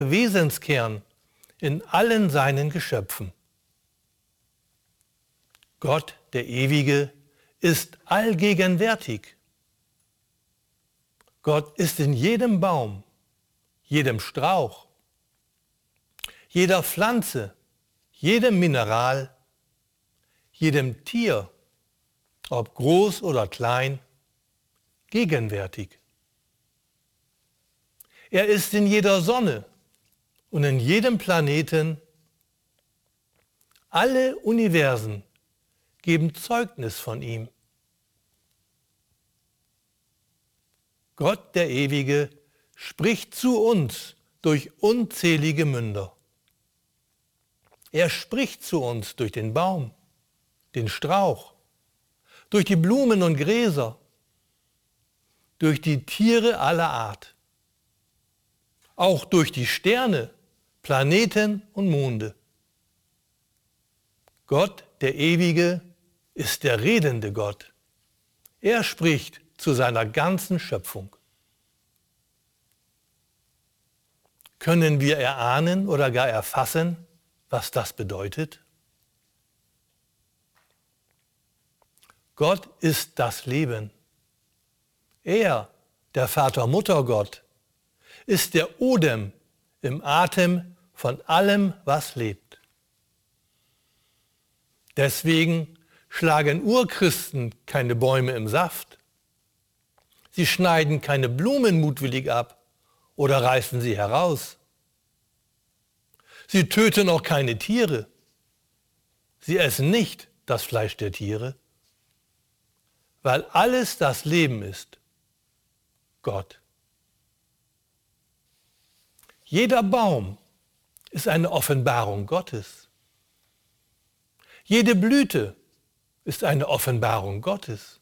Wesenskern in allen seinen Geschöpfen. Gott, der Ewige, ist allgegenwärtig. Gott ist in jedem Baum, jedem Strauch, jeder Pflanze, jedem Mineral, jedem Tier, ob groß oder klein, gegenwärtig. Er ist in jeder Sonne und in jedem Planeten. Alle Universen geben Zeugnis von ihm. Gott, der Ewige, spricht zu uns durch unzählige Münder. Er spricht zu uns durch den Baum, den Strauch, durch die Blumen und Gräser, durch die Tiere aller Art, auch durch die Sterne, Planeten und Monde. Gott, der Ewige, ist der redende Gott. Er spricht zu seiner ganzen Schöpfung. Können wir erahnen oder gar erfassen, was das bedeutet? Gott ist das Leben. Er, der Vater-Mutter-Gott, ist der Odem im Atem von allem, was lebt. Deswegen schlagen Urchristen keine Bäume im Saft. Sie schneiden keine Blumen mutwillig ab oder reißen sie heraus. Sie töten auch keine Tiere. Sie essen nicht das Fleisch der Tiere, weil alles das Leben ist, Gott. Jeder Baum ist eine Offenbarung Gottes. Jede Blüte ist eine Offenbarung Gottes.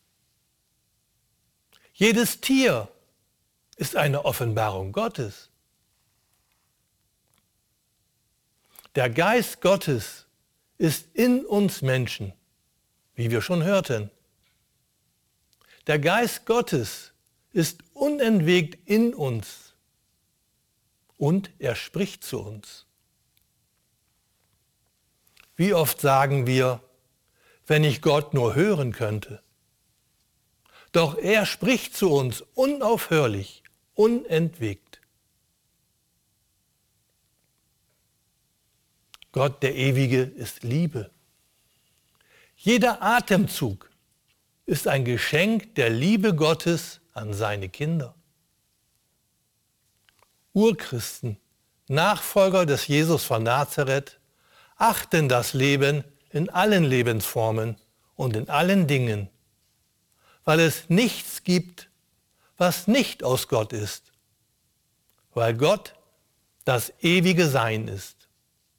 Jedes Tier ist eine Offenbarung Gottes. Der Geist Gottes ist in uns Menschen, wie wir schon hörten. Der Geist Gottes ist unentwegt in uns und er spricht zu uns. Wie oft sagen wir, wenn ich Gott nur hören könnte. Doch er spricht zu uns unaufhörlich, unentwegt. Gott, der Ewige, ist Liebe. Jeder Atemzug ist ein Geschenk der Liebe Gottes an seine Kinder. Urchristen, Nachfolger des Jesus von Nazareth, achten das Leben in allen Lebensformen und in allen Dingen, weil es nichts gibt, was nicht aus Gott ist, weil Gott das ewige Sein ist.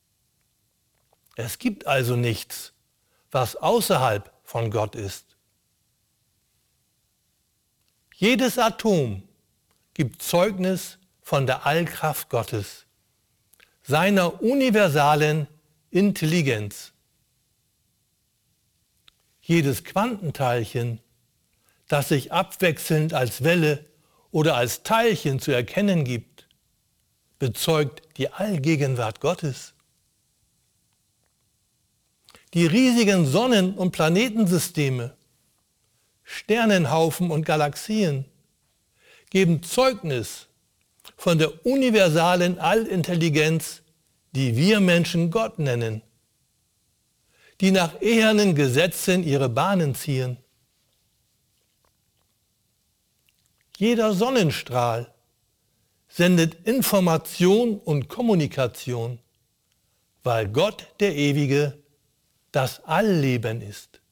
Es gibt also nichts, was außerhalb von Gott ist. Jedes Atom gibt Zeugnis von der Allkraft Gottes, seiner universalen Intelligenz. Jedes Quantenteilchen, das sich abwechselnd als Welle oder als Teilchen zu erkennen gibt, bezeugt die Allgegenwart Gottes. Die riesigen Sonnen- und Planetensysteme, Sternenhaufen und Galaxien geben Zeugnis von der universalen Allintelligenz, die wir Menschen Gott nennen, die nach ehernen Gesetzen ihre Bahnen ziehen. Jeder Sonnenstrahl sendet Information und Kommunikation, weil Gott, der Ewige, das Allleben ist.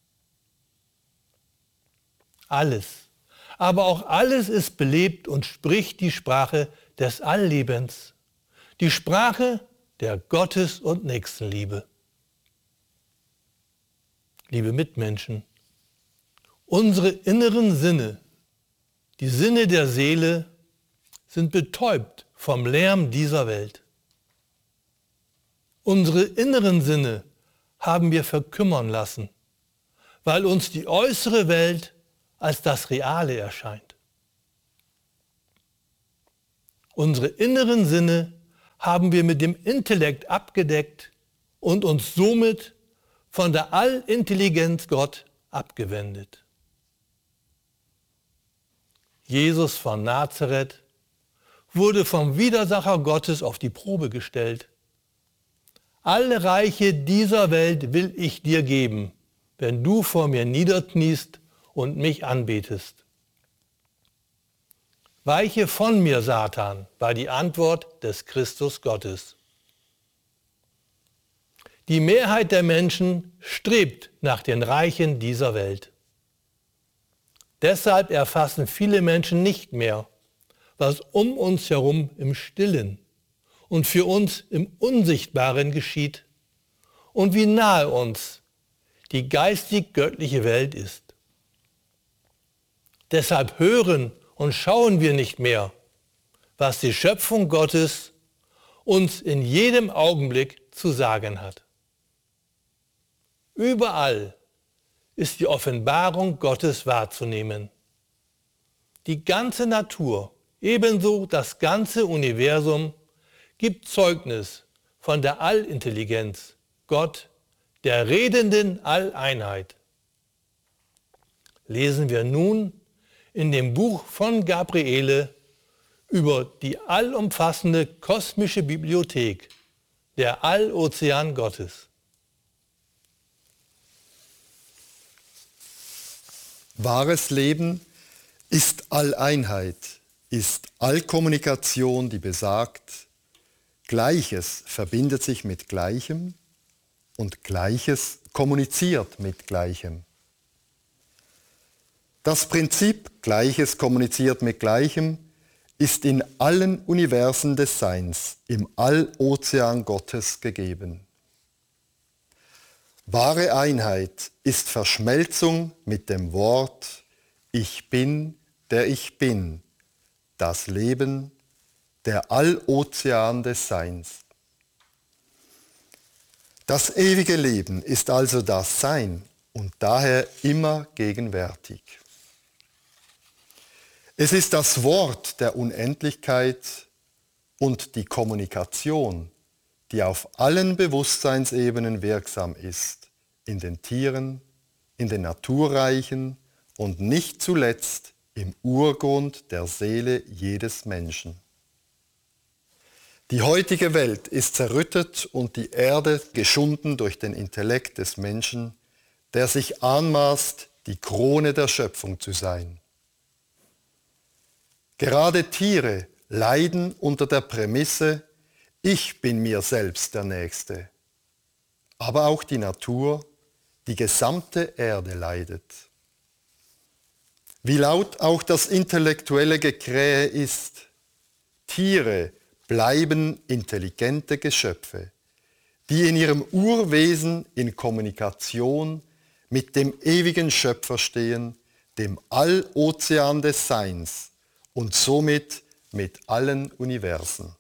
Alles, aber auch alles ist belebt und spricht die Sprache des Alllebens, die Sprache der Gottes- und Nächstenliebe. Liebe Mitmenschen, unsere inneren Sinne, die Sinne der Seele, sind betäubt vom Lärm dieser Welt. Unsere inneren Sinne haben wir verkümmern lassen, weil uns die äußere Welt als das Reale erscheint. Unsere inneren Sinne haben wir mit dem Intellekt abgedeckt und uns somit von der Allintelligenz Gott abgewendet. Jesus von Nazareth wurde vom Widersacher Gottes auf die Probe gestellt. Alle Reiche dieser Welt will ich dir geben, wenn du vor mir niederkniest und mich anbetest. Weiche von mir, Satan, war die Antwort des Christus Gottes. Die Mehrheit der Menschen strebt nach den Reichen dieser Welt. Deshalb erfassen viele Menschen nicht mehr, was um uns herum im Stillen und für uns im Unsichtbaren geschieht und wie nahe uns die geistig-göttliche Welt ist. Deshalb hören und schauen wir nicht mehr, was die Schöpfung Gottes uns in jedem Augenblick zu sagen hat. Überall ist die Offenbarung Gottes wahrzunehmen. Die ganze Natur, ebenso das ganze Universum, gibt Zeugnis von der Allintelligenz, Gott, der redenden Alleinheit. Lesen wir nun in dem Buch von Gabriele über die allumfassende kosmische Bibliothek, der Allozean Gottes. Wahres Leben ist Alleinheit, ist Allkommunikation, die besagt, Gleiches verbindet sich mit Gleichem und Gleiches kommuniziert mit Gleichem. Das Prinzip Gleiches kommuniziert mit Gleichem ist in allen Universen des Seins, im Allozean Gottes gegeben. Wahre Einheit ist Verschmelzung mit dem Wort Ich bin, der ich bin, das Leben, der Allozean des Seins. Das ewige Leben ist also das Sein und daher immer gegenwärtig. Es ist das Wort der Unendlichkeit und die Kommunikation, die auf allen Bewusstseinsebenen wirksam ist, in den Tieren, in den Naturreichen und nicht zuletzt im Urgrund der Seele jedes Menschen. Die heutige Welt ist zerrüttet und die Erde geschunden durch den Intellekt des Menschen, der sich anmaßt, die Krone der Schöpfung zu sein. Gerade Tiere leiden unter der Prämisse, ich bin mir selbst der Nächste. Aber auch die Natur, die gesamte Erde leidet. Wie laut auch das intellektuelle Gekrähe ist, Tiere bleiben intelligente Geschöpfe, die in ihrem Urwesen in Kommunikation mit dem ewigen Schöpfer stehen, dem Allozean des Seins und somit mit allen Universen.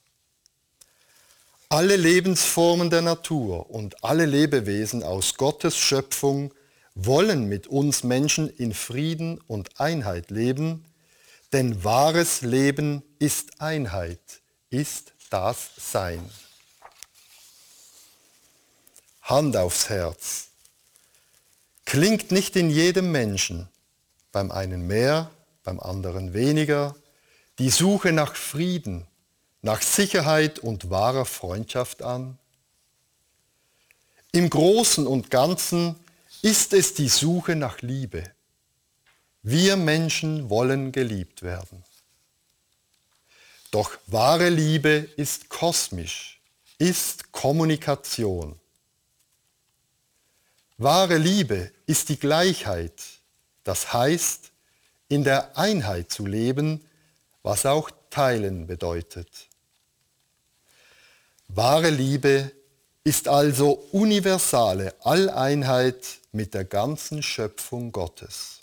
Alle Lebensformen der Natur und alle Lebewesen aus Gottes Schöpfung wollen mit uns Menschen in Frieden und Einheit leben, denn wahres Leben ist Einheit, ist das Sein. Hand aufs Herz. Klingt nicht in jedem Menschen, beim einen mehr, beim anderen weniger, die Suche nach Frieden, nach Sicherheit und wahrer Freundschaft an? Im Großen und Ganzen ist es die Suche nach Liebe. Wir Menschen wollen geliebt werden. Doch wahre Liebe ist kosmisch, ist Kommunikation. Wahre Liebe ist die Gleichheit, das heißt, in der Einheit zu leben, was auch teilen bedeutet. Wahre Liebe ist also universale Alleinheit mit der ganzen Schöpfung Gottes.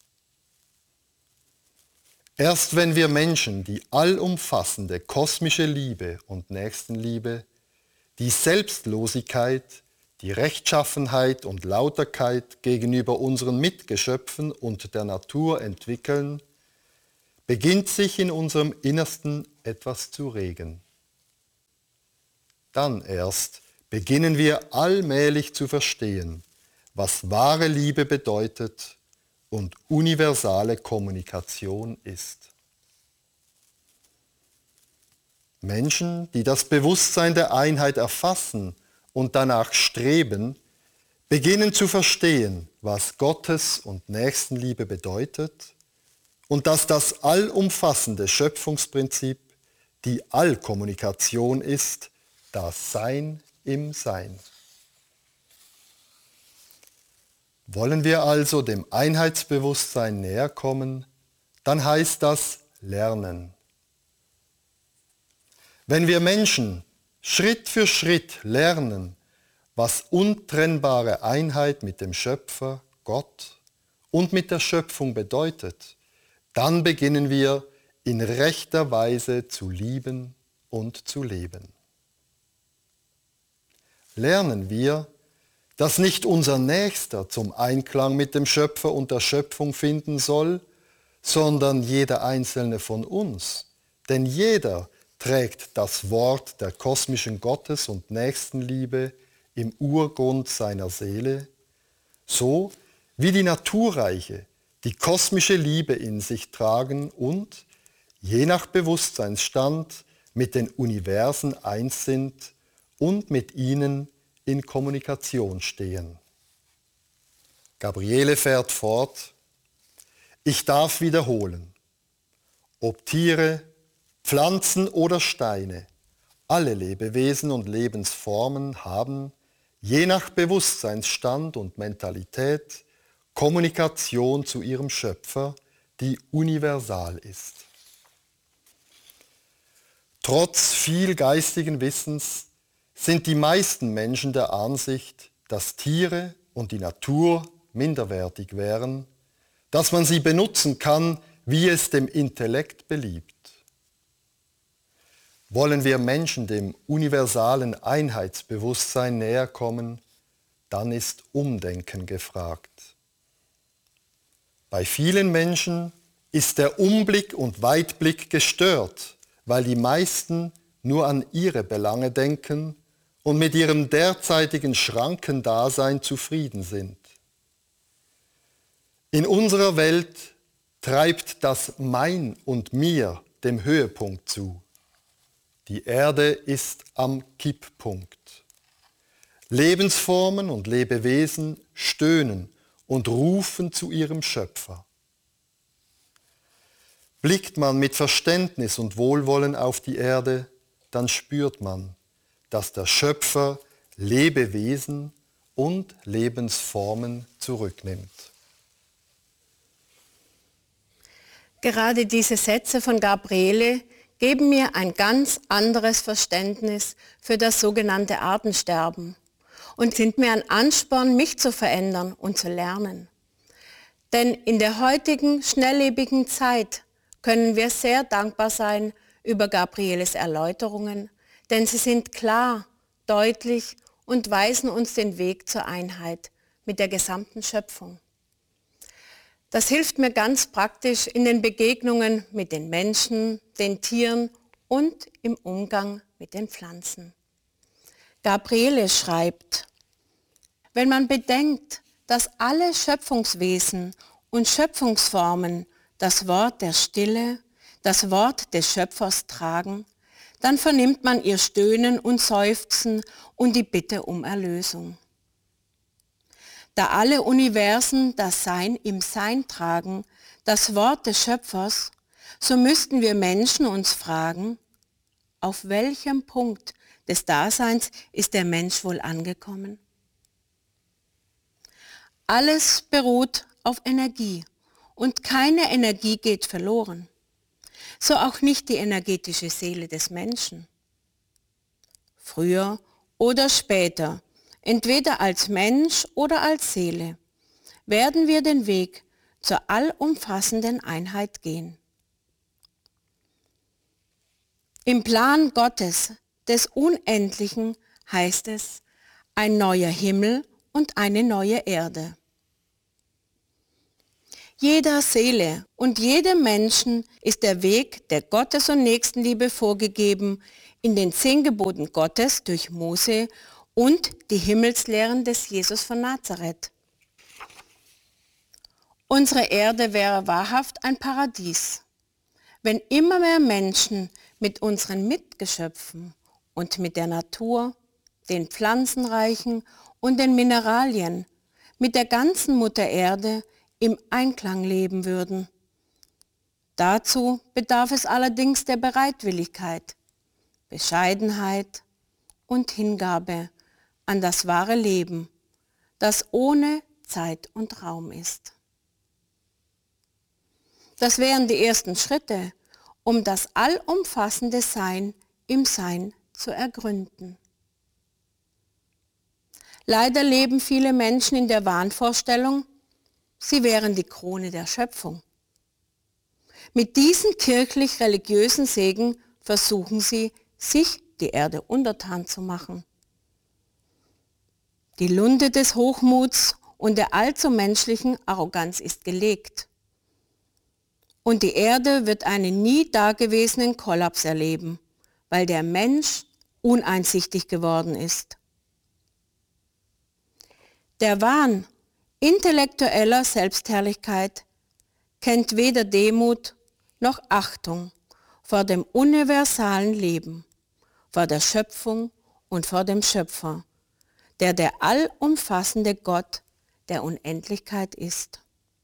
Erst wenn wir Menschen die allumfassende kosmische Liebe und Nächstenliebe, die Selbstlosigkeit, die Rechtschaffenheit und Lauterkeit gegenüber unseren Mitgeschöpfen und der Natur entwickeln, beginnt sich in unserem Innersten etwas zu regen. Dann erst beginnen wir allmählich zu verstehen, was wahre Liebe bedeutet und universale Kommunikation ist. Menschen, die das Bewusstsein der Einheit erfassen und danach streben, beginnen zu verstehen, was Gottes und Nächstenliebe bedeutet und dass das allumfassende Schöpfungsprinzip die Allkommunikation ist, das Sein im Sein. Wollen wir also dem Einheitsbewusstsein näher kommen, dann heißt das Lernen. Wenn wir Menschen Schritt für Schritt lernen, was untrennbare Einheit mit dem Schöpfer, Gott und mit der Schöpfung bedeutet, dann beginnen wir in rechter Weise zu lieben und zu leben. Lernen wir, dass nicht unser Nächster zum Einklang mit dem Schöpfer und der Schöpfung finden soll, sondern jeder einzelne von uns, denn jeder trägt das Wort der kosmischen Gottes- und Nächstenliebe im Urgrund seiner Seele, so wie die Naturreiche die kosmische Liebe in sich tragen und, je nach Bewusstseinsstand, mit den Universen eins sind und mit ihnen in Kommunikation stehen. Gabriele fährt fort: Ich darf wiederholen, ob Tiere, Pflanzen oder Steine, alle Lebewesen und Lebensformen haben, je nach Bewusstseinsstand und Mentalität, Kommunikation zu ihrem Schöpfer, die universal ist. Trotz viel geistigen Wissens sind die meisten Menschen der Ansicht, dass Tiere und die Natur minderwertig wären, dass man sie benutzen kann, wie es dem Intellekt beliebt. Wollen wir Menschen dem universalen Einheitsbewusstsein näher kommen, dann ist Umdenken gefragt. Bei vielen Menschen ist der Umblick und Weitblick gestört, weil die meisten nur an ihre Belange denken und mit ihrem derzeitigen Schrankendasein zufrieden sind. In unserer Welt treibt das Mein und Mir dem Höhepunkt zu. Die Erde ist am Kipppunkt. Lebensformen und Lebewesen stöhnen und rufen zu ihrem Schöpfer. Blickt man mit Verständnis und Wohlwollen auf die Erde, dann spürt man, dass der Schöpfer Lebewesen und Lebensformen zurücknimmt. Gerade diese Sätze von Gabriele geben mir ein ganz anderes Verständnis für das sogenannte Artensterben und sind mir ein Ansporn, mich zu verändern und zu lernen. Denn in der heutigen, schnelllebigen Zeit können wir sehr dankbar sein über Gabrieles Erläuterungen, denn sie sind klar, deutlich und weisen uns den Weg zur Einheit mit der gesamten Schöpfung. Das hilft mir ganz praktisch in den Begegnungen mit den Menschen, den Tieren und im Umgang mit den Pflanzen. Gabriele schreibt: Wenn man bedenkt, dass alle Schöpfungswesen und Schöpfungsformen das Wort der Stille, das Wort des Schöpfers tragen, dann vernimmt man ihr Stöhnen und Seufzen und die Bitte um Erlösung. Da alle Universen das Sein im Sein tragen, das Wort des Schöpfers, so müssten wir Menschen uns fragen, auf welchem Punkt des Daseins ist der Mensch wohl angekommen? Alles beruht auf Energie und keine Energie geht verloren. So auch nicht die energetische Seele des Menschen. Früher oder später, entweder als Mensch oder als Seele, werden wir den Weg zur allumfassenden Einheit gehen. Im Plan Gottes, des Unendlichen, heißt es, ein neuer Himmel und eine neue Erde. Jeder Seele und jedem Menschen ist der Weg der Gottes- und Nächstenliebe vorgegeben, in den 10 Geboten Gottes durch Mose und die Himmelslehren des Jesus von Nazareth. Unsere Erde wäre wahrhaft ein Paradies, wenn immer mehr Menschen mit unseren Mitgeschöpfen und mit der Natur, den Pflanzenreichen und den Mineralien, mit der ganzen Mutter Erde im Einklang leben würden. Dazu bedarf es allerdings der Bereitwilligkeit, Bescheidenheit und Hingabe an das wahre Leben, das ohne Zeit und Raum ist. Das wären die ersten Schritte, um das allumfassende Sein im Sein zu ergründen. Leider leben viele Menschen in der Wahnvorstellung, sie wären die Krone der Schöpfung. Mit diesem kirchlich-religiösen Segen versuchen sie, sich die Erde untertan zu machen. Die Lunte des Hochmuts und der allzu menschlichen Arroganz ist gelegt. Und die Erde wird einen nie dagewesenen Kollaps erleben, weil der Mensch uneinsichtig geworden ist. Der Wahn intellektueller Selbstherrlichkeit kennt weder Demut noch Achtung vor dem universalen Leben, vor der Schöpfung und vor dem Schöpfer, der allumfassende Gott der Unendlichkeit ist.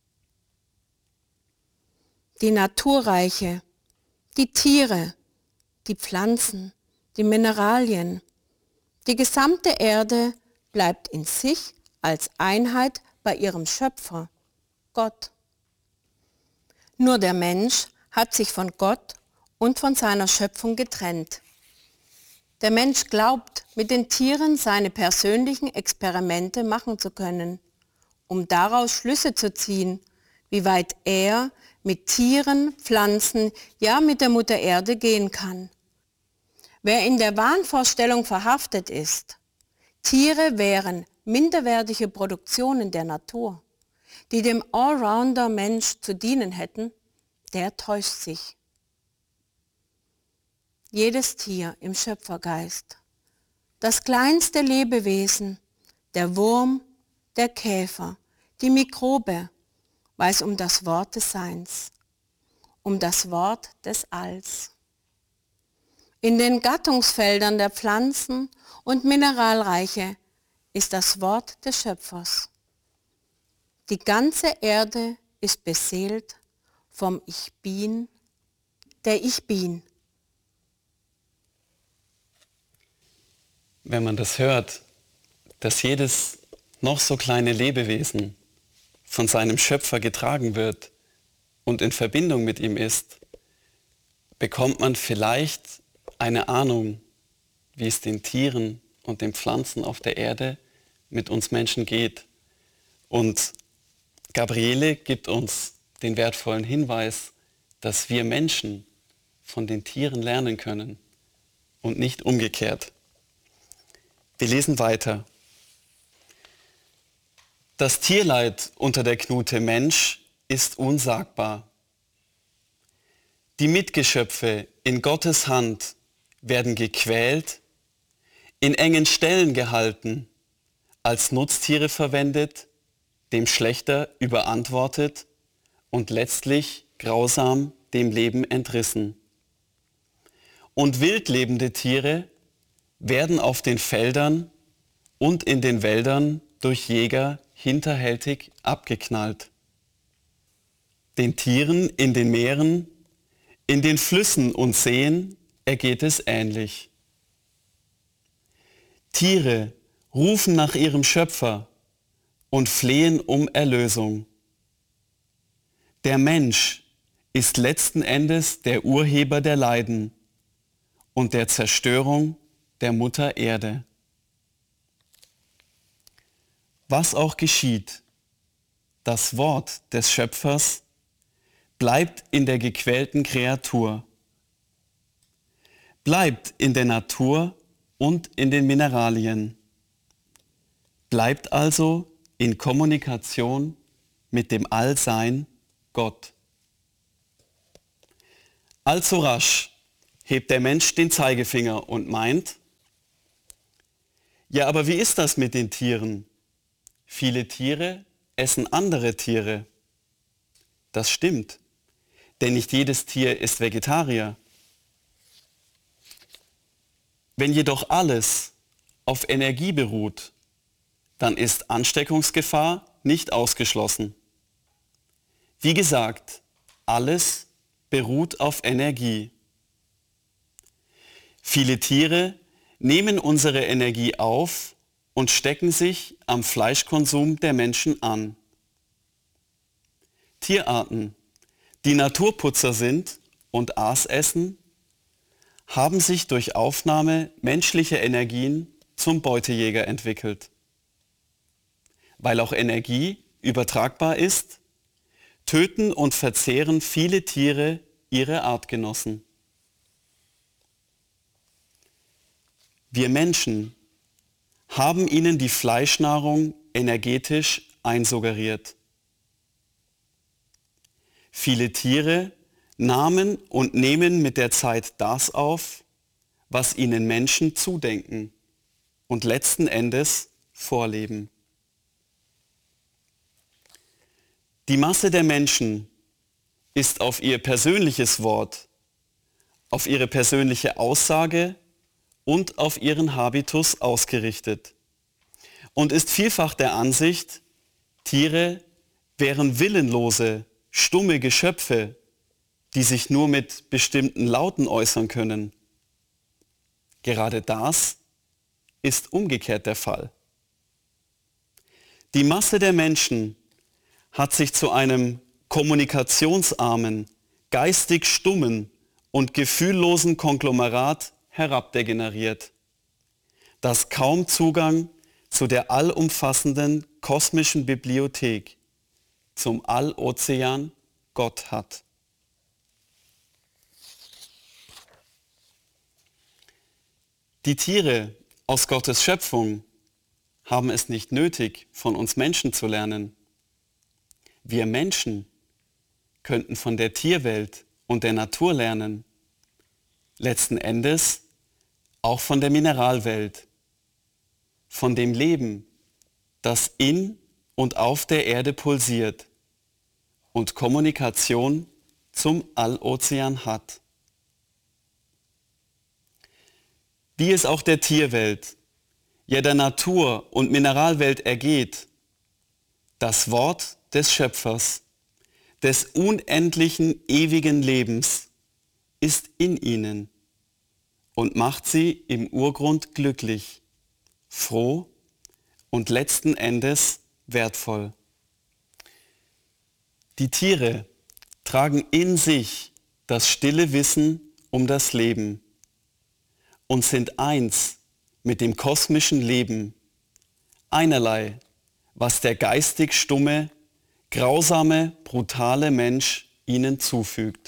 Die Naturreiche, die Tiere, die Pflanzen, die Mineralien, die gesamte Erde bleibt in sich als Einheit bei ihrem Schöpfer, Gott. Nur der Mensch hat sich von Gott und von seiner Schöpfung getrennt. Der Mensch glaubt, mit den Tieren seine persönlichen Experimente machen zu können, um daraus Schlüsse zu ziehen, wie weit er mit Tieren, Pflanzen, ja mit der Mutter Erde gehen kann. Wer in der Wahnvorstellung verhaftet ist, Tiere wären minderwertige Produktionen der Natur, die dem Allrounder-Mensch zu dienen hätten, der täuscht sich. Jedes Tier im Schöpfergeist, das kleinste Lebewesen, der Wurm, der Käfer, die Mikrobe, weiß um das Wort des Seins, um das Wort des Alls. In den Gattungsfeldern der Pflanzen und Mineralreiche ist das Wort des Schöpfers. Die ganze Erde ist beseelt vom Ich Bin, der Ich Bin. Wenn man das hört, dass jedes noch so kleine Lebewesen von seinem Schöpfer getragen wird und in Verbindung mit ihm ist, bekommt man vielleicht eine Ahnung, wie es den Tieren und den Pflanzen auf der Erde mit uns Menschen geht. Und Gabriele gibt uns den wertvollen Hinweis, dass wir Menschen von den Tieren lernen können und nicht umgekehrt. Wir lesen weiter. Das Tierleid unter der Knute Mensch ist unsagbar. Die Mitgeschöpfe in Gottes Hand werden gequält, in engen Ställen gehalten, als Nutztiere verwendet, dem Schlechter überantwortet und letztlich grausam dem Leben entrissen. Und wildlebende Tiere werden auf den Feldern und in den Wäldern durch Jäger hinterhältig abgeknallt. Den Tieren in den Meeren, in den Flüssen und Seen ergeht es ähnlich. Tiere rufen nach ihrem Schöpfer und flehen um Erlösung. Der Mensch ist letzten Endes der Urheber der Leiden und der Zerstörung der Mutter Erde. Was auch geschieht, das Wort des Schöpfers bleibt in der gequälten Kreatur, bleibt in der Natur und in den Mineralien, bleibt also in Kommunikation mit dem Allsein Gott. Allzu rasch hebt der Mensch den Zeigefinger und meint, ja, aber wie ist das mit den Tieren? Viele Tiere essen andere Tiere. Das stimmt, denn nicht jedes Tier ist Vegetarier. Wenn jedoch alles auf Energie beruht, dann ist Ansteckungsgefahr nicht ausgeschlossen. Wie gesagt, alles beruht auf Energie. Viele Tiere nehmen unsere Energie auf und stecken sich am Fleischkonsum der Menschen an. Tierarten, die Naturputzer sind und Aas essen, haben sich durch Aufnahme menschlicher Energien zum Beutejäger entwickelt. Weil auch Energie übertragbar ist, töten und verzehren viele Tiere ihre Artgenossen. Wir Menschen haben ihnen die Fleischnahrung energetisch einsuggeriert. Viele Tiere nahmen und nehmen mit der Zeit das auf, was ihnen Menschen zudenken und letzten Endes vorleben. Die Masse der Menschen ist auf ihr persönliches Wort, auf ihre persönliche Aussage und auf ihren Habitus ausgerichtet und ist vielfach der Ansicht, Tiere wären willenlose, stumme Geschöpfe, die sich nur mit bestimmten Lauten äußern können. Gerade das ist umgekehrt der Fall. Die Masse der Menschen hat sich zu einem kommunikationsarmen, geistig stummen und gefühllosen Konglomerat herabdegeneriert, das kaum Zugang zu der allumfassenden kosmischen Bibliothek, zum Allozean Gott hat. Die Tiere aus Gottes Schöpfung haben es nicht nötig, von uns Menschen zu lernen. Wir Menschen könnten von der Tierwelt und der Natur lernen, letzten Endes auch von der Mineralwelt, von dem Leben, das in und auf der Erde pulsiert und Kommunikation zum Allozean hat. Wie es auch der Tierwelt, ja der Natur- und Mineralwelt ergeht, das Wort des Schöpfers, des unendlichen, ewigen Lebens ist in ihnen und macht sie im Urgrund glücklich, froh und letzten Endes wertvoll. Die Tiere tragen in sich das stille Wissen um das Leben und sind eins mit dem kosmischen Leben, einerlei, was der geistig stumme, grausame, brutale Mensch ihnen zufügt.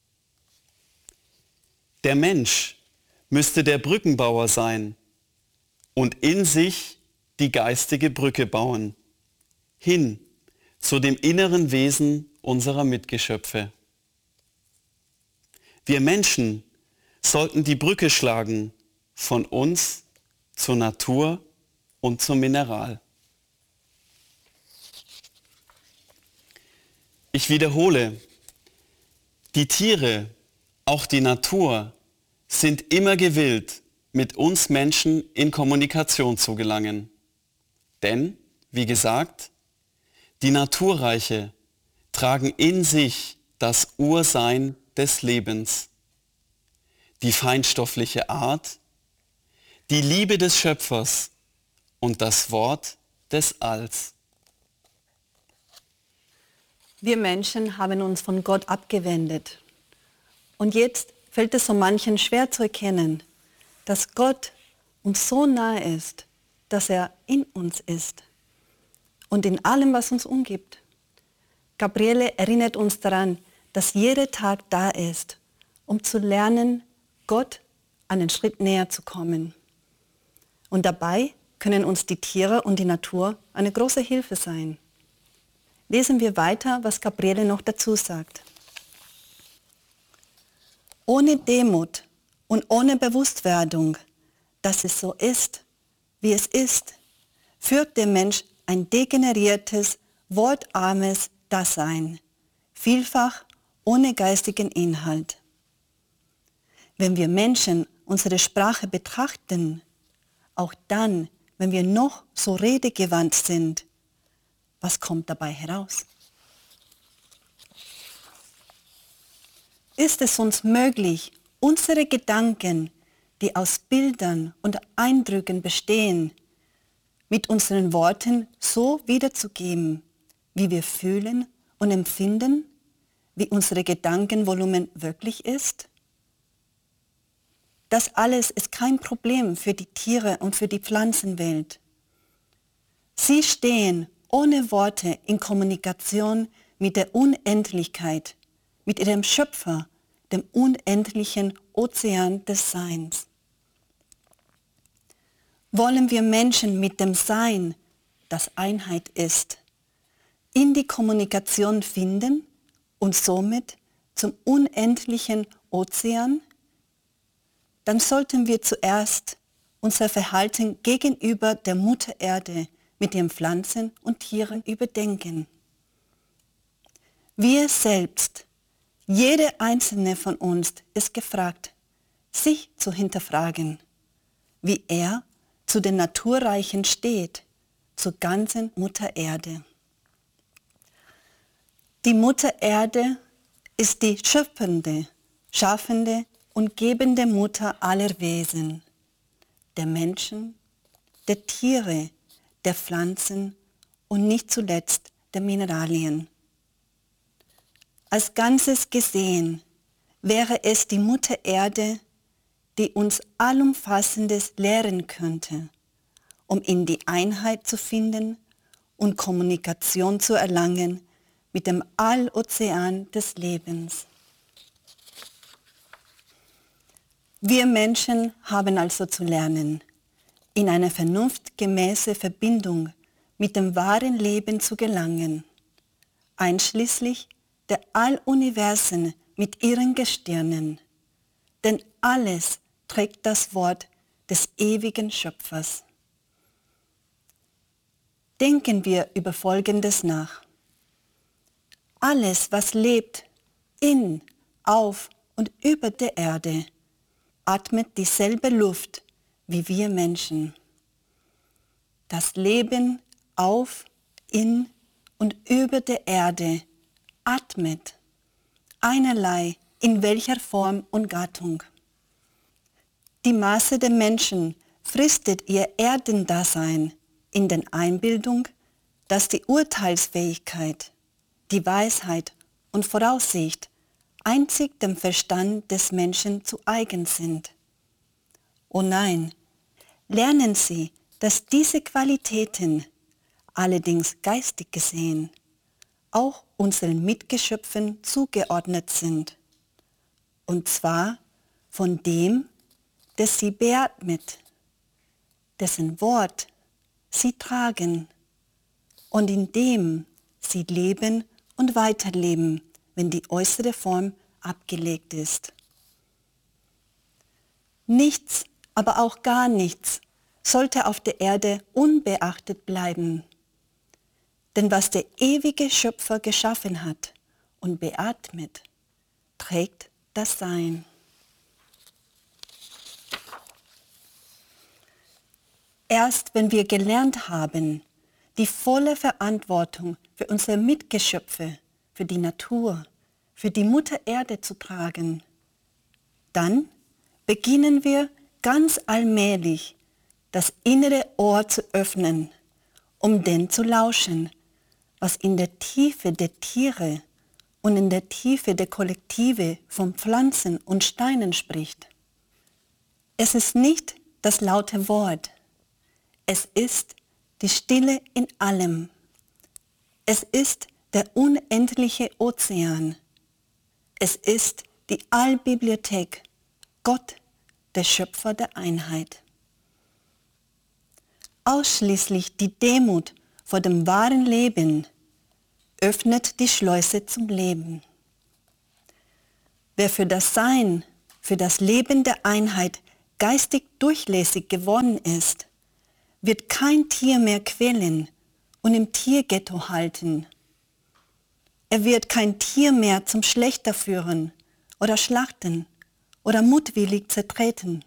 Der Mensch müsste der Brückenbauer sein und in sich die geistige Brücke bauen, hin zu dem inneren Wesen unserer Mitgeschöpfe. Wir Menschen sollten die Brücke schlagen von uns zur Natur und zum Mineral. Ich wiederhole, die Tiere, auch die Natur, sind immer gewillt, mit uns Menschen in Kommunikation zu gelangen. Denn, wie gesagt, die Naturreiche tragen in sich das Ursein des Lebens, die feinstoffliche Art, die Liebe des Schöpfers und das Wort des Alls. Wir Menschen haben uns von Gott abgewendet. Und jetzt fällt es so manchen schwer zu erkennen, dass Gott uns so nahe ist, dass er in uns ist und in allem, was uns umgibt. Gabriele erinnert uns daran, dass jeder Tag da ist, um zu lernen, Gott einen Schritt näher zu kommen. Und dabei können uns die Tiere und die Natur eine große Hilfe sein. Lesen wir weiter, was Gabriele noch dazu sagt. Ohne Demut und ohne Bewusstwerdung, dass es so ist, wie es ist, führt der Mensch ein degeneriertes, wortarmes Dasein, vielfach ohne geistigen Inhalt. Wenn wir Menschen unsere Sprache betrachten, auch dann, wenn wir noch so redegewandt sind, was kommt dabei heraus? Ist es uns möglich, unsere Gedanken, die aus Bildern und Eindrücken bestehen, mit unseren Worten so wiederzugeben, wie wir fühlen und empfinden, wie unsere Gedankenvolumen wirklich ist? Das alles ist kein Problem für die Tiere und für die Pflanzenwelt. Sie stehen ohne Worte in Kommunikation mit der Unendlichkeit, mit ihrem Schöpfer, dem unendlichen Ozean des Seins. Wollen wir Menschen mit dem Sein, das Einheit ist, in die Kommunikation finden und somit zum unendlichen Ozean, dann sollten wir zuerst unser Verhalten gegenüber der Mutter Erde mit den Pflanzen und Tieren überdenken. Wir selbst, jede einzelne von uns ist gefragt, sich zu hinterfragen, wie er zu den Naturreichen steht, zur ganzen Mutter Erde. Die Mutter Erde ist die schöpfende, schaffende und gebende Mutter aller Wesen, der Menschen, der Tiere, der Pflanzen und nicht zuletzt der Mineralien. Als Ganzes gesehen wäre es die Mutter Erde, die uns Allumfassendes lehren könnte, um in die Einheit zu finden und Kommunikation zu erlangen mit dem Allozean des Lebens. Wir Menschen haben also zu lernen, in eine vernunftgemäße Verbindung mit dem wahren Leben zu gelangen, einschließlich der Alluniversen mit ihren Gestirnen, denn alles trägt das Wort des ewigen Schöpfers. Denken wir über Folgendes nach. Alles, was lebt, in, auf und über der Erde, atmet dieselbe Luft wie wir Menschen. Das Leben auf, in und über der Erde atmet, einerlei in welcher Form und Gattung. Die Masse der Menschen fristet ihr Erdendasein in der Einbildung, dass die Urteilsfähigkeit, die Weisheit und Voraussicht einzig dem Verstand des Menschen zu eigen sind. Oh nein, lernen Sie, dass diese Qualitäten, allerdings geistig gesehen, auch unseren Mitgeschöpfen zugeordnet sind, und zwar von dem, der sie beatmet, dessen Wort sie tragen und in dem sie leben und weiterleben, wenn die äußere Form abgelegt ist. Nichts, aber auch gar nichts sollte auf der Erde unbeachtet bleiben. Denn was der ewige Schöpfer geschaffen hat und beatmet, trägt das Sein. Erst wenn wir gelernt haben, die volle Verantwortung für unsere Mitgeschöpfe, für die Natur, für die Mutter Erde zu tragen, dann beginnen wir ganz allmählich das innere Ohr zu öffnen, um dem zu lauschen, was in der Tiefe der Tiere und in der Tiefe der Kollektive von Pflanzen und Steinen spricht. Es ist nicht das laute Wort, es ist die Stille in allem. Es ist der unendliche Ozean. Es ist die Allbibliothek, Gott, der Schöpfer der Einheit. Ausschließlich die Demut vor dem wahren Leben öffnet die Schleuse zum Leben. Wer für das Sein, für das Leben der Einheit geistig durchlässig geworden ist, wird kein Tier mehr quälen und im Tierghetto halten. Er wird kein Tier mehr zum Schlächter führen oder schlachten oder mutwillig zertreten.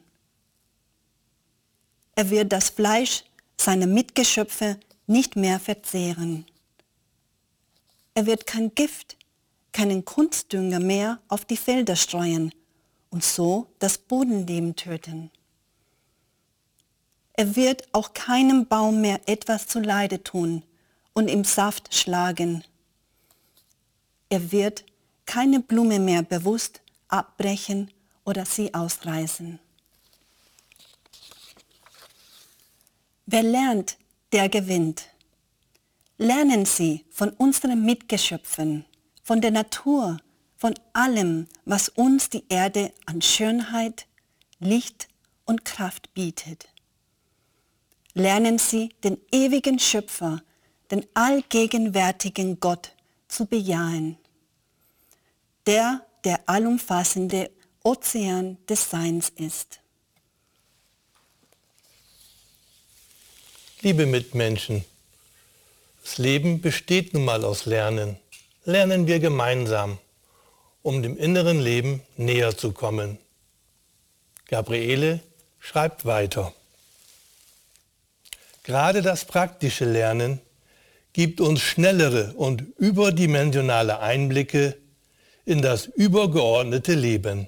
Er wird das Fleisch seiner Mitgeschöpfe nicht mehr verzehren. Er wird kein Gift, keinen Kunstdünger mehr auf die Felder streuen und so das Bodenleben töten. Er wird auch keinem Baum mehr etwas zuleide tun und im Saft schlagen. Er wird keine Blume mehr bewusst abbrechen oder sie ausreißen. Wer lernt, der gewinnt. Lernen Sie von unseren Mitgeschöpfen, von der Natur, von allem, was uns die Erde an Schönheit, Licht und Kraft bietet. Lernen Sie den ewigen Schöpfer, den allgegenwärtigen Gott zu bejahen. Der allumfassende Ozean des Seins ist. Liebe Mitmenschen, das Leben besteht nun mal aus Lernen. Lernen wir gemeinsam, um dem inneren Leben näher zu kommen. Gabriele schreibt weiter. Gerade das praktische Lernen gibt uns schnellere und überdimensionale Einblicke in das übergeordnete Leben.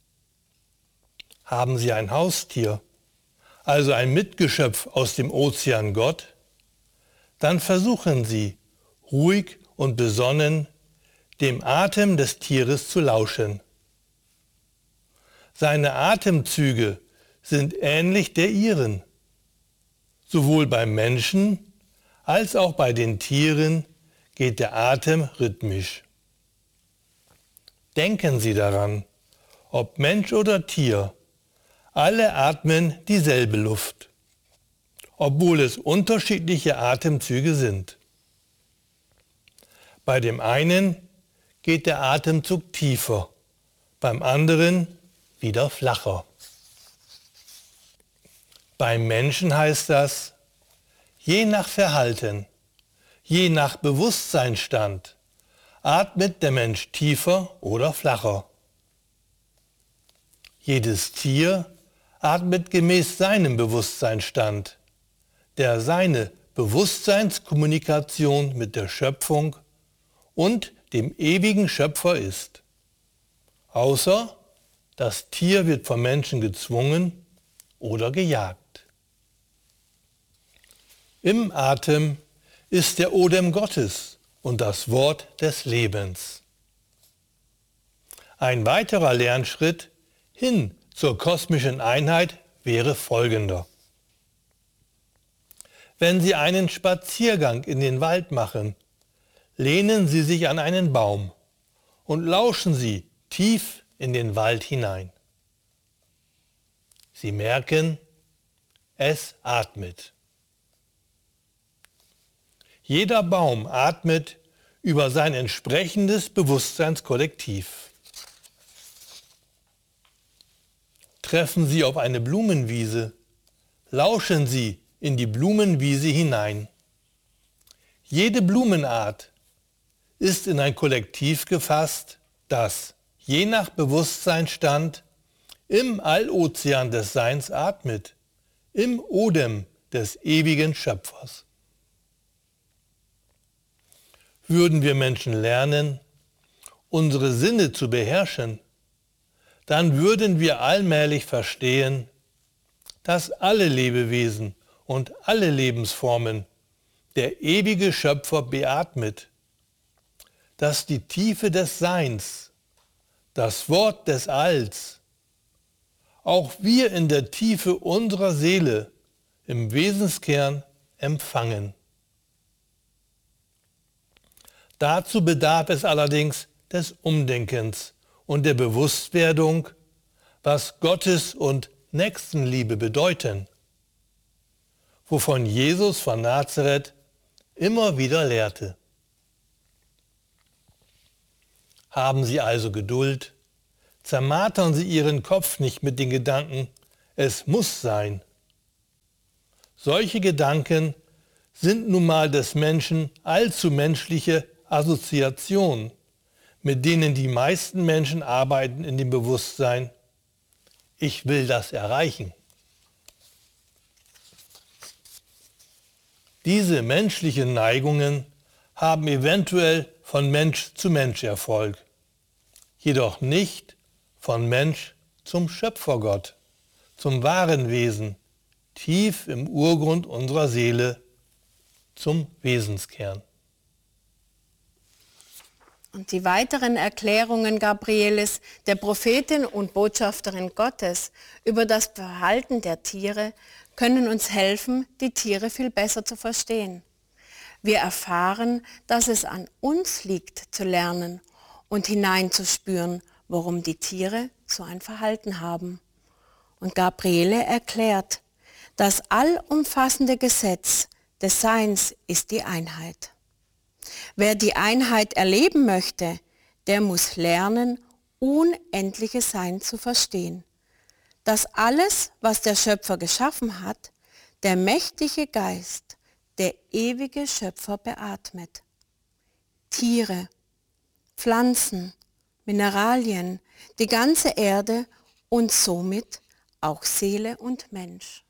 Haben Sie ein Haustier, also ein Mitgeschöpf aus dem Ozean Gott, dann versuchen Sie, ruhig und besonnen dem Atem des Tieres zu lauschen. Seine Atemzüge sind ähnlich der Ihren. Sowohl beim Menschen als auch bei den Tieren geht der Atem rhythmisch. Denken Sie daran, ob Mensch oder Tier, alle atmen dieselbe Luft, obwohl es unterschiedliche Atemzüge sind. Bei dem einen geht der Atemzug tiefer, beim anderen wieder flacher. Beim Menschen heißt das, je nach Verhalten, je nach Bewusstseinsstand, atmet der Mensch tiefer oder flacher. Jedes Tier atmet gemäß seinem Bewusstseinsstand, der seine Bewusstseinskommunikation mit der Schöpfung und dem ewigen Schöpfer ist. Außer das Tier wird vom Menschen gezwungen oder gejagt. Im Atem ist der Odem Gottes und das Wort des Lebens. Ein weiterer Lernschritt hin zur kosmischen Einheit wäre folgender. Wenn Sie einen Spaziergang in den Wald machen, lehnen Sie sich an einen Baum und lauschen Sie tief in den Wald hinein. Sie merken, es atmet. Jeder Baum atmet über sein entsprechendes Bewusstseinskollektiv. Treffen Sie auf eine Blumenwiese, lauschen Sie in die Blumenwiese hinein. Jede Blumenart ist in ein Kollektiv gefasst, das, je nach Bewusstseinsstand, im Allozean des Seins atmet, im Odem des ewigen Schöpfers. Würden wir Menschen lernen, unsere Sinne zu beherrschen, dann würden wir allmählich verstehen, dass alle Lebewesen und alle Lebensformen der ewige Schöpfer beatmet, dass die Tiefe des Seins, das Wort des Alls, auch wir in der Tiefe unserer Seele im Wesenskern empfangen. Dazu bedarf es allerdings des Umdenkens und der Bewusstwerdung, was Gottes- und Nächstenliebe bedeuten, wovon Jesus von Nazareth immer wieder lehrte. Haben Sie also Geduld, zermartern sie ihren Kopf nicht mit den Gedanken, es muss sein. Solche Gedanken sind nun mal des Menschen allzu menschliche Assoziationen, mit denen die meisten Menschen arbeiten in dem Bewusstsein, ich will das erreichen. Diese menschlichen Neigungen haben eventuell von Mensch zu Mensch Erfolg, jedoch nicht von Mensch zum Schöpfergott, zum wahren Wesen, tief im Urgrund unserer Seele, zum Wesenskern. Und die weiteren Erklärungen Gabrieles, der Prophetin und Botschafterin Gottes, über das Verhalten der Tiere, können uns helfen, die Tiere viel besser zu verstehen. Wir erfahren, dass es an uns liegt, zu lernen und hineinzuspüren, warum die Tiere so ein Verhalten haben. Und Gabriele erklärt, das allumfassende Gesetz des Seins ist die Einheit. Wer die Einheit erleben möchte, der muss lernen, unendliches Sein zu verstehen. Dass alles, was der Schöpfer geschaffen hat, der mächtige Geist, der ewige Schöpfer beatmet. Tiere, Pflanzen, Mineralien, die ganze Erde und somit auch Seele und Mensch.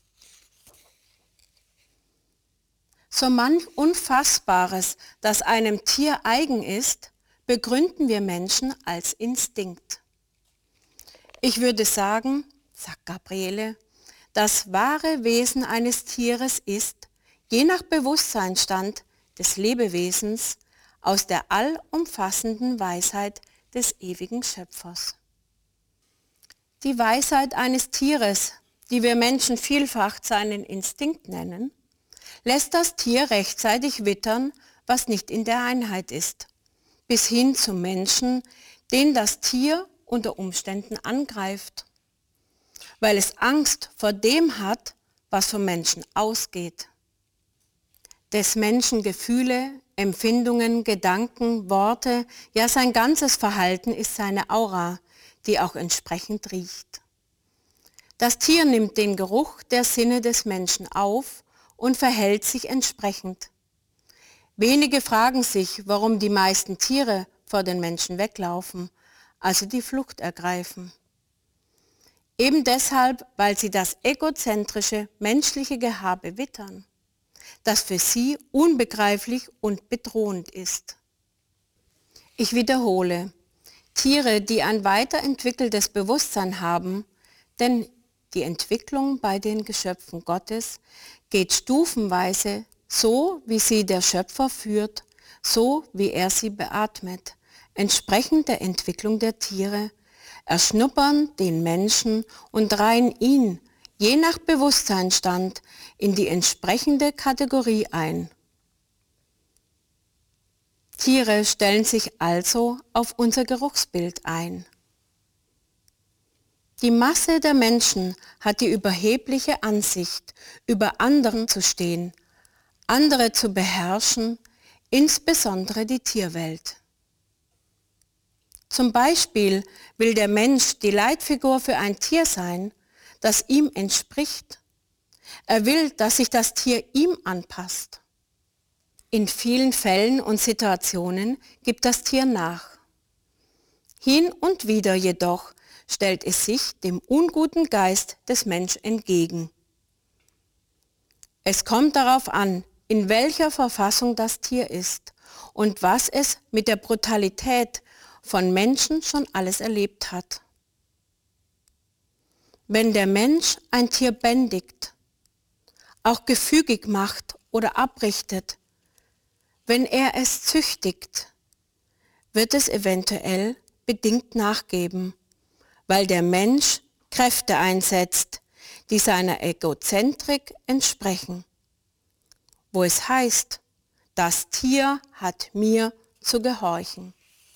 So manch Unfassbares, das einem Tier eigen ist, begründen wir Menschen als Instinkt. Ich würde sagen, sagt Gabriele, das wahre Wesen eines Tieres ist, je nach Bewusstseinsstand des Lebewesens, aus der allumfassenden Weisheit des ewigen Schöpfers. Die Weisheit eines Tieres, die wir Menschen vielfach seinen Instinkt nennen, lässt das Tier rechtzeitig wittern, was nicht in der Einheit ist, bis hin zum Menschen, den das Tier unter Umständen angreift, weil es Angst vor dem hat, was vom Menschen ausgeht. Des Menschen Gefühle, Empfindungen, Gedanken, Worte, ja sein ganzes Verhalten ist seine Aura, die auch entsprechend riecht. Das Tier nimmt den Geruch der Sinne des Menschen auf und verhält sich entsprechend. Wenige fragen sich, warum die meisten Tiere vor den Menschen weglaufen, also die Flucht ergreifen. Eben deshalb, weil sie das egozentrische menschliche Gehabe wittern, das für sie unbegreiflich und bedrohend ist. Ich wiederhole, Tiere, die ein weiterentwickeltes Bewusstsein haben, denn die Entwicklung bei den Geschöpfen Gottes geht stufenweise, so wie sie der Schöpfer führt, so wie er sie beatmet, entsprechend der Entwicklung der Tiere, erschnuppern den Menschen und reihen ihn, je nach Bewusstseinsstand, in die entsprechende Kategorie ein. Tiere stellen sich also auf unser Geruchsbild ein. Die Masse der Menschen hat die überhebliche Ansicht, über anderen zu stehen, andere zu beherrschen, insbesondere die Tierwelt. Zum Beispiel will der Mensch die Leitfigur für ein Tier sein, das ihm entspricht. Er will, dass sich das Tier ihm anpasst. In vielen Fällen und Situationen gibt das Tier nach. Hin und wieder jedoch stellt es sich dem unguten Geist des Menschen entgegen. Es kommt darauf an, in welcher Verfassung das Tier ist und was es mit der Brutalität von Menschen schon alles erlebt hat. Wenn der Mensch ein Tier bändigt, auch gefügig macht oder abrichtet, wenn er es züchtigt, wird es eventuell bedingt nachgeben, weil der Mensch Kräfte einsetzt, die seiner Egozentrik entsprechen, wo es heißt, das Tier hat mir zu gehorchen.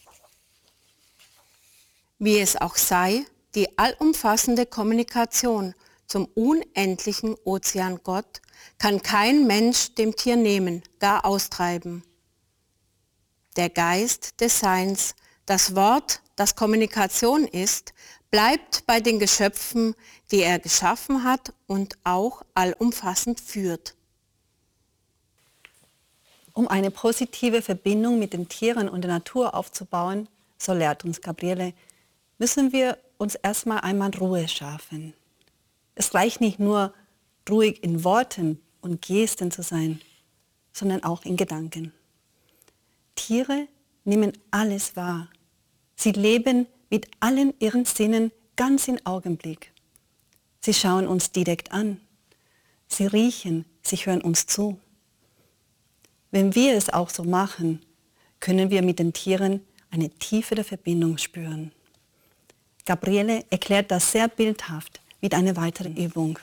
Wie es auch sei, die allumfassende Kommunikation zum unendlichen Ozean Gott kann kein Mensch dem Tier nehmen, gar austreiben. Der Geist des Seins Das Wort, das Kommunikation ist, bleibt bei den Geschöpfen, die er geschaffen hat und auch allumfassend führt. Um eine positive Verbindung mit den Tieren und der Natur aufzubauen, so lehrt uns Gabriele, müssen wir uns erstmal einmal Ruhe schaffen. Es reicht nicht nur, ruhig in Worten und Gesten zu sein, sondern auch in Gedanken. Tiere nehmen alles wahr. Sie leben mit allen ihren Sinnen ganz im Augenblick. Sie schauen uns direkt an. Sie riechen, sie hören uns zu. Wenn wir es auch so machen, können wir mit den Tieren eine tiefere Verbindung spüren. Gabriele erklärt das sehr bildhaft mit einer weiteren Übung.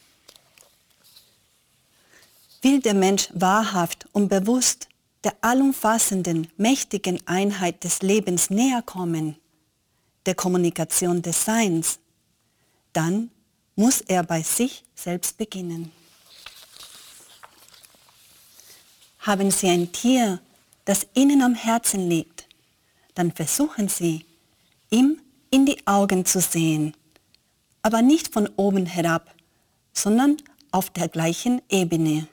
Will der Mensch wahrhaft und bewusst der allumfassenden, mächtigen Einheit des Lebens näher kommen, der Kommunikation des Seins, dann muss er bei sich selbst beginnen. Haben Sie ein Tier, das Ihnen am Herzen liegt, dann versuchen Sie, ihm in die Augen zu sehen, aber nicht von oben herab, sondern auf der gleichen Ebene.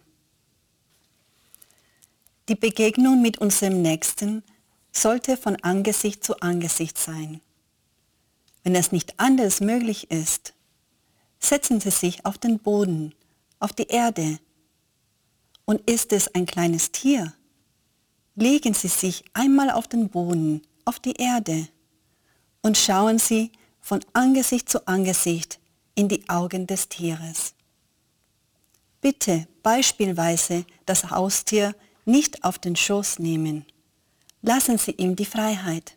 Die Begegnung mit unserem Nächsten sollte von Angesicht zu Angesicht sein. Wenn es nicht anders möglich ist, setzen Sie sich auf den Boden, auf die Erde. Und ist es ein kleines Tier, legen Sie sich einmal auf den Boden, auf die Erde und schauen Sie von Angesicht zu Angesicht in die Augen des Tieres. Bitte beispielsweise das Haustier nicht auf den Schoß nehmen. Lassen Sie ihm die Freiheit.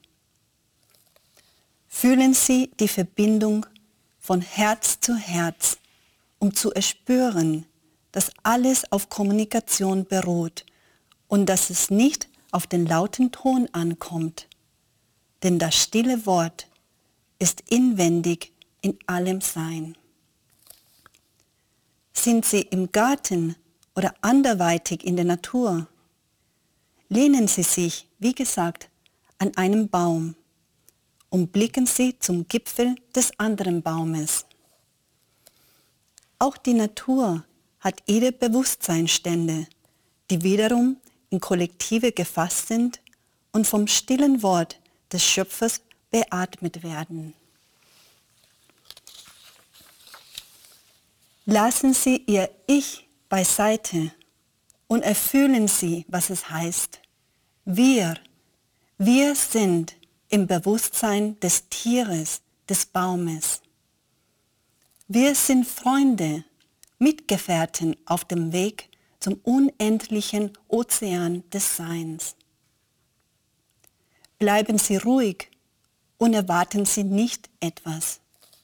Fühlen Sie die Verbindung von Herz zu Herz, um zu erspüren, dass alles auf Kommunikation beruht und dass es nicht auf den lauten Ton ankommt. Denn das stille Wort ist inwendig in allem Sein. Sind Sie im Garten oder anderweitig in der Natur? Lehnen Sie sich, wie gesagt, an einem Baum und blicken Sie zum Gipfel des anderen Baumes. Auch die Natur hat ihre Bewusstseinsstände, die wiederum in Kollektive gefasst sind und vom stillen Wort des Schöpfers beatmet werden. Lassen Sie Ihr Ich beiseite und erfühlen Sie, was es heißt. Wir sind im Bewusstsein des Tieres, des Baumes. Wir sind Freunde, Mitgefährten auf dem Weg zum unendlichen Ozean des Seins. Bleiben Sie ruhig und erwarten Sie nicht etwas.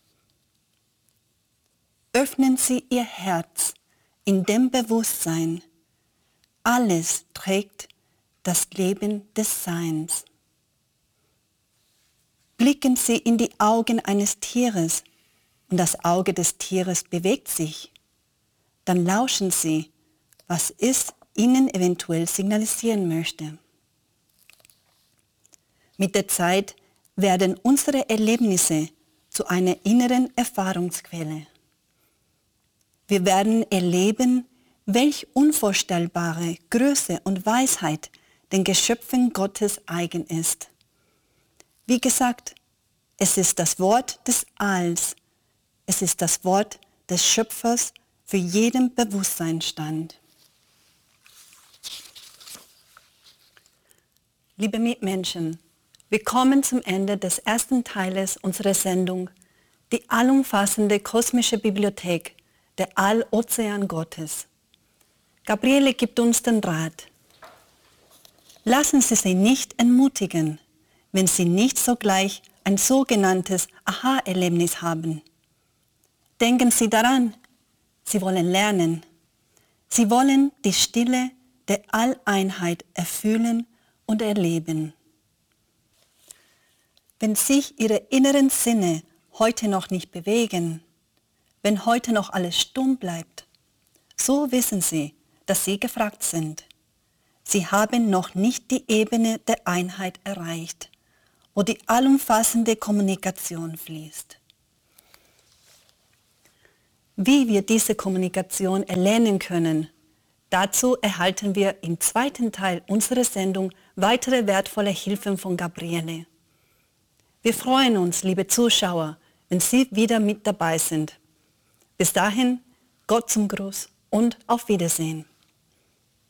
Öffnen Sie Ihr Herz in dem Bewusstsein, alles trägt das Leben des Seins. Blicken Sie in die Augen eines Tieres und das Auge des Tieres bewegt sich. Dann lauschen Sie, was es Ihnen eventuell signalisieren möchte. Mit der Zeit werden unsere Erlebnisse zu einer inneren Erfahrungsquelle. Wir werden erleben, welch unvorstellbare Größe und Weisheit den Geschöpfen Gottes eigen ist. Wie gesagt, es ist das Wort des Alls, es ist das Wort des Schöpfers für jeden Bewusstseinsstand. Liebe Mitmenschen, wir kommen zum Ende des ersten Teiles unserer Sendung, die allumfassende kosmische Bibliothek, der Allozean Gottes. Gabriele gibt uns den Rat. Lassen Sie sich nicht entmutigen, wenn Sie nicht sogleich ein sogenanntes Aha-Erlebnis haben. Denken Sie daran, Sie wollen lernen. Sie wollen die Stille der Alleinheit erfühlen und erleben. Wenn sich Ihre inneren Sinne heute noch nicht bewegen, wenn heute noch alles stumm bleibt, so wissen Sie, dass Sie gefragt sind. Sie haben noch nicht die Ebene der Einheit erreicht wo die allumfassende Kommunikation fließt. Wie wir diese Kommunikation erlernen können, dazu erhalten wir im zweiten Teil unserer Sendung weitere wertvolle Hilfen von Gabriele. Wir freuen uns, liebe Zuschauer, wenn Sie wieder mit dabei sind. Bis dahin, Gott zum Gruß und auf Wiedersehen.